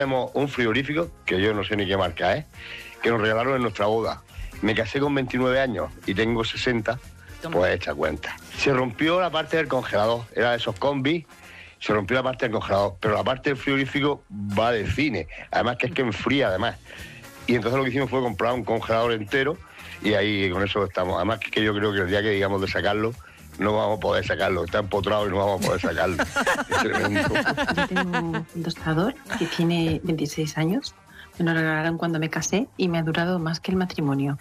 Tenemos un frigorífico, que yo no sé ni qué marca es, que nos regalaron en nuestra boda. Me casé con 29 años y tengo 60, pues echa cuenta. Se rompió la parte del congelador, era de esos combis, se rompió la parte del congelador, pero la parte del frigorífico va de cine, además que es que enfría además. Y entonces lo que hicimos fue comprar un congelador entero y ahí con eso estamos. Además que yo creo que el día que digamos de sacarlo, no vamos a poder sacarlo, está empotrado y no vamos a poder sacarlo. Es tremendo. Yo tengo un tostador que tiene 26 años. Me lo regalaron cuando me casé y me ha durado más que el matrimonio.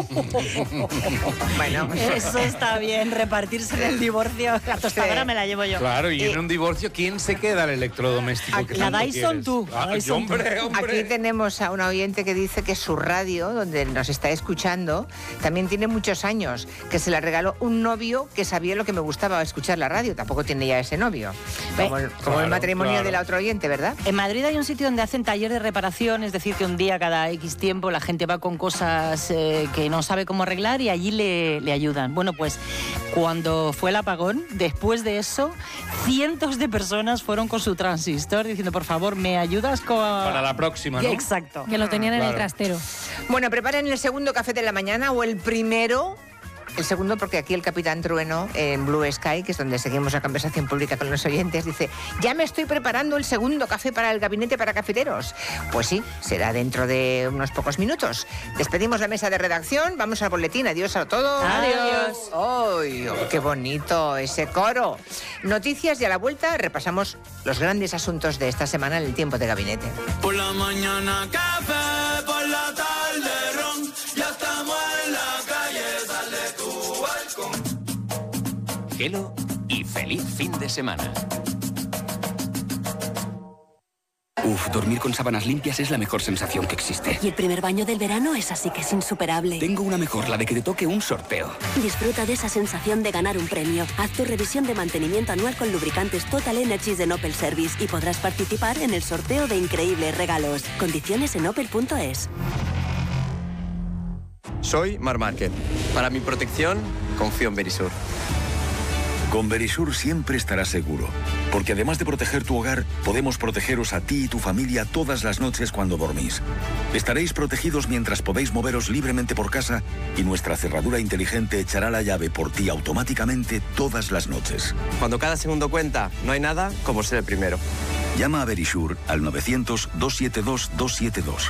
Bueno, eso está bien, repartirse en el divorcio. La tostadora me la llevo yo. Claro, y en un divorcio, ¿quién se queda el electrodoméstico que la tanto Dyson quieres? tú. Hombre. Aquí tenemos a una oyente que dice que su radio, donde nos está escuchando, también tiene muchos años, que se la regaló un novio que sabía lo que me gustaba escuchar la radio. Tampoco tiene ya ese novio. Como el matrimonio de la otra oyente, ¿verdad? En Madrid hay un sitio donde hacen taller de reparación, es decir, que un día cada X tiempo la gente va con cosas que no sabe cómo arreglar y allí le ayudan. Bueno, pues cuando fue el apagón, después de eso, cientos de personas fueron con su transistor diciendo, por favor, ¿me ayudas con...? Para la próxima, ¿no? Exacto. Que lo tenían en el trastero. Bueno, preparen el segundo café de la mañana o el primero. El segundo, porque aquí el Capitán Trueno, en Blue Sky, que es donde seguimos la conversación pública con los oyentes, dice, ya me estoy preparando el segundo café para el gabinete para cafeteros. Pues sí, será dentro de unos pocos minutos. Despedimos la mesa de redacción, vamos al boletín, adiós a todos. Adiós. ¡Ay, qué bonito ese coro! Noticias y a la vuelta repasamos los grandes asuntos de esta semana en el tiempo de gabinete. Por la mañana café, por la tarde ron, ya estamos en la calle, sale tu balcón. Hello y feliz fin de semana. Dormir con sábanas limpias es la mejor sensación que existe. Y el primer baño del verano es así que es insuperable. Tengo una mejor, la de que te toque un sorteo. Disfruta de esa sensación de ganar un premio. Haz tu revisión de mantenimiento anual con lubricantes Total Energies de Opel Service y podrás participar en el sorteo de increíbles regalos. Condiciones en opel.es. Soy Marc Márquez. Para mi protección, confío en Verisur. Con Verisur siempre estarás seguro, porque además de proteger tu hogar, podemos protegeros a ti y tu familia todas las noches cuando dormís. Estaréis protegidos mientras podéis moveros libremente por casa y nuestra cerradura inteligente echará la llave por ti automáticamente todas las noches. Cuando cada segundo cuenta, no hay nada como ser el primero. Llama a Verisur al 900-272-272.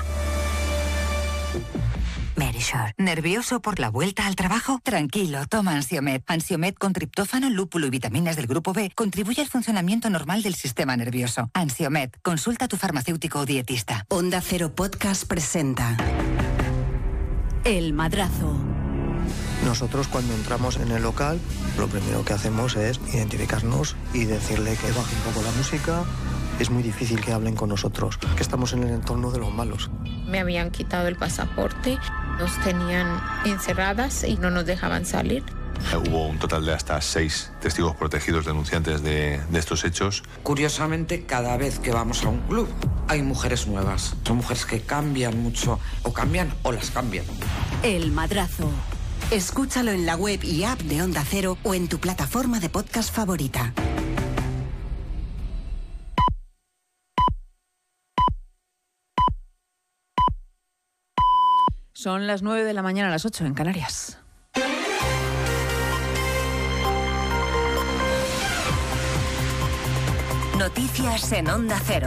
Verisur. ¿Nervioso por la vuelta al trabajo? Tranquilo, toma Ansiomed. Ansiomed con triptófano, lúpulo y vitaminas del grupo B contribuye al funcionamiento normal del sistema nervioso. Ansiomed. Consulta a tu farmacéutico o dietista. Onda Cero Podcast presenta El Madrazo. Nosotros cuando entramos en el local, lo primero que hacemos es identificarnos y decirle que baje un poco la música. Es muy difícil que hablen con nosotros, que estamos en el entorno de los malos. Me habían quitado el pasaporte, nos tenían encerradas y no nos dejaban salir. Hubo un total de hasta 6 testigos protegidos denunciantes de estos hechos. Curiosamente, cada vez que vamos a un club hay mujeres nuevas. Son mujeres que cambian mucho, o cambian o las cambian. El Madrazo. Escúchalo en la web y app de Onda Cero o en tu plataforma de podcast favorita. Son las 9 de la mañana, a las 8 en Canarias. Noticias en Onda Cero.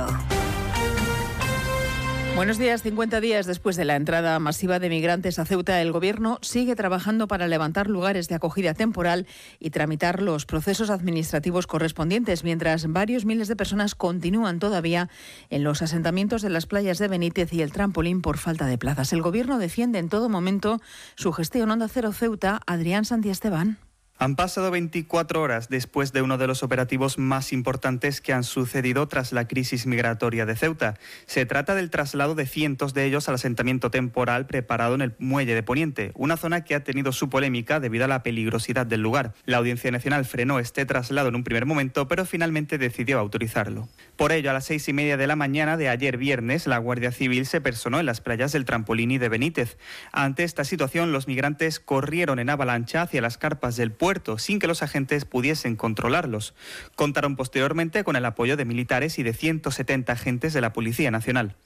Buenos días. 50 días después de la entrada masiva de migrantes a Ceuta, el Gobierno sigue trabajando para levantar lugares de acogida temporal y tramitar los procesos administrativos correspondientes, mientras varios miles de personas continúan todavía en los asentamientos de las playas de Benítez y el Trampolín por falta de plazas. El Gobierno defiende en todo momento su gestión. Onda Cero Ceuta, Adrián Santiesteban. Han pasado 24 horas después de uno de los operativos más importantes que han sucedido tras la crisis migratoria de Ceuta. Se trata del traslado de cientos de ellos al asentamiento temporal preparado en el Muelle de Poniente, una zona que ha tenido su polémica debido a la peligrosidad del lugar. La Audiencia Nacional frenó este traslado en un primer momento, pero finalmente decidió autorizarlo. Por ello, a las 6:30 de la mañana de ayer viernes, la Guardia Civil se personó en las playas del Trampolín y de Benítez. Ante esta situación, los migrantes corrieron en avalancha hacia las carpas del puerto puerto sin que los agentes pudiesen controlarlos. Contaron posteriormente con el apoyo de militares y de 170 agentes de la Policía Nacional.